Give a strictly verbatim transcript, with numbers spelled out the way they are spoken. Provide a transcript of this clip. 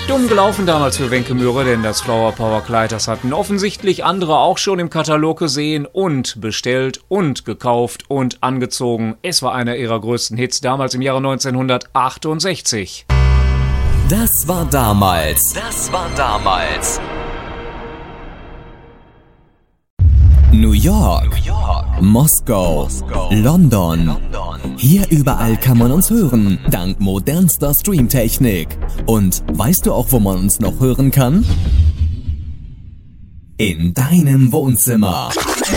Dumm gelaufen damals für Wenke Möhre, denn das Flower Power Kleid, das hatten offensichtlich andere auch schon im Katalog gesehen und bestellt und gekauft und angezogen. Es war einer ihrer größten Hits damals im Jahre neunzehnhundertachtundsechzig. Das war damals. Das war damals. New York, New York, Moskau, Moskau, London. London. Hier überall kann man uns hören, dank modernster Streamtechnik. Und weißt du auch, wo man uns noch hören kann? In deinem Wohnzimmer.